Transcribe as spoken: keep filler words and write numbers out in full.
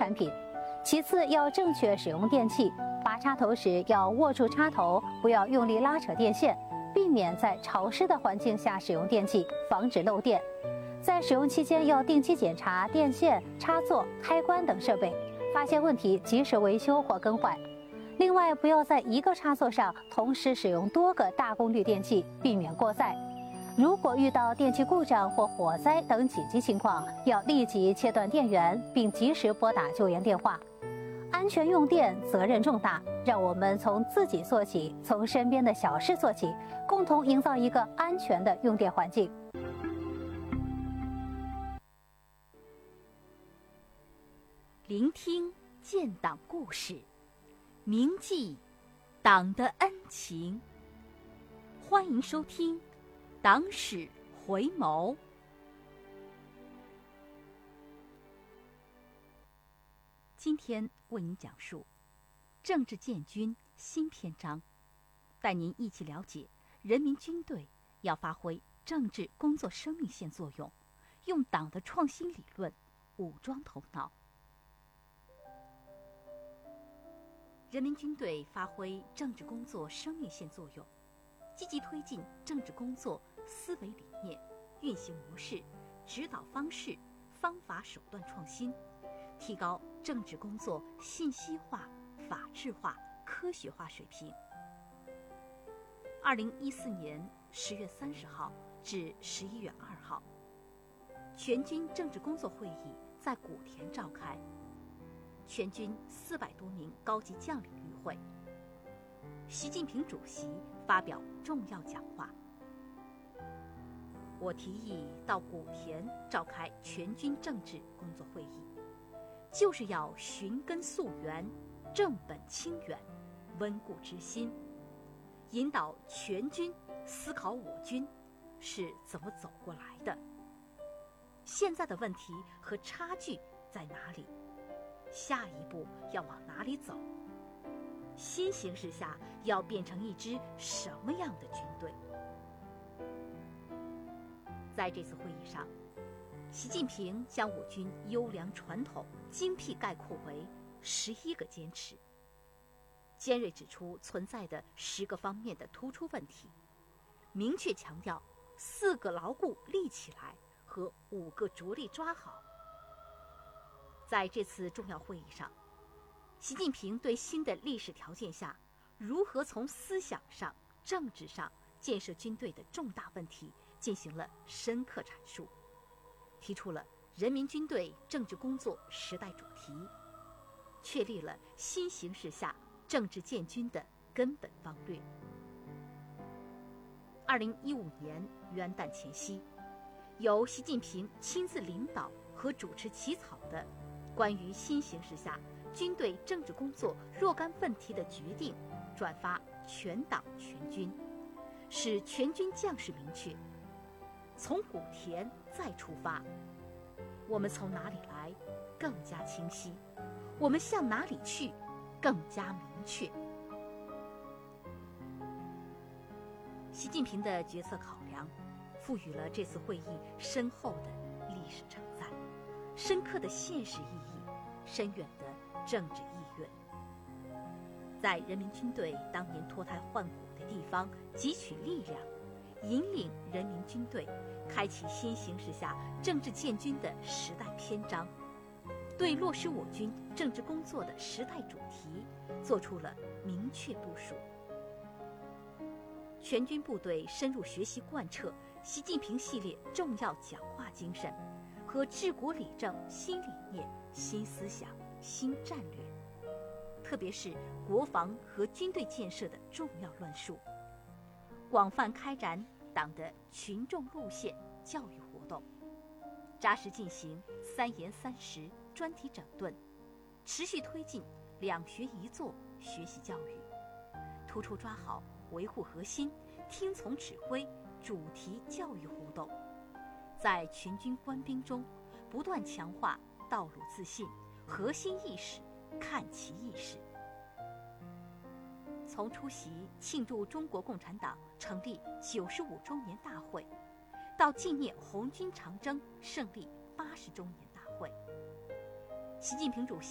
产品。其次，要正确使用电器，拔插头时要握住插头，不要用力拉扯电线，避免在潮湿的环境下使用电器，防止漏电。在使用期间要定期检查电线、插座、开关等设备，发现问题及时维修或更换。另外，不要在一个插座上同时使用多个大功率电器，避免过载。如果遇到电器故障或火灾等紧急情况，要立即切断电源，并及时拨打救援电话。安全用电责任重大，让我们从自己做起，从身边的小事做起，共同营造一个安全的用电环境。 聆听建党故事，铭记党的恩情。欢迎收听《党史回眸》。今天为您讲述政治建军新篇章，带您一起了解人民军队要发挥政治工作生命线作用，用党的创新理论武装头脑。人民军队发挥政治工作生命线作用，积极推进政治工作思维理念、运行模式、指导方式、方法手段创新，提高政治工作信息化、法治化、科学化水平。二零一四年十月三十号至十一月二号，全军政治工作会议在古田召开，全军四百多名高级将领与会。习近平主席发表重要讲话。我提议到古田召开全军政治工作会议，就是要寻根溯源，正本清源，温故知新，引导全军思考我军是怎么走过来的，现在的问题和差距在哪里，下一步要往哪里走，新形势下要变成一支什么样的军队。在这次会议上，习近平将我军优良传统精辟概括为十一个坚持，尖锐指出存在的十个方面的突出问题，明确强调四个牢固立起来和五个着力抓好。在这次重要会议上，习近平对新的历史条件下如何从思想上、政治上建设军队的重大问题进行了深刻阐述，提出了人民军队政治工作时代主题，确立了新形势下政治建军的根本方略。二零一五年元旦前夕，由习近平亲自领导和主持起草的关于新形势下军队政治工作若干问题的决定转发全党全军，使全军将士明确，从古田再出发，我们从哪里来更加清晰，我们向哪里去更加明确。习近平的决策考量赋予了这次会议深厚的历史承载，深刻的现实意义，深远的政治意愿。在人民军队当年脱胎换骨的地方汲取力量，引领人民军队开启新形势下政治建军的时代篇章，对落实我军政治工作的时代主题做出了明确部署。全军部队深入学习贯彻习近平系列重要讲话精神和治国理政新理念、新思想、新战略，特别是国防和军队建设的重要论述，广泛开展党的群众路线教育活动，扎实进行三严三实专题整顿，持续推进两学一做学习教育，突出抓好维护核心、听从指挥主题教育活动，在全军官兵中不断强化道路自信、核心意识、看齐意识。从出席庆祝中国共产党成立九十五周年大会，到纪念红军长征胜利八十周年大会，习近平主席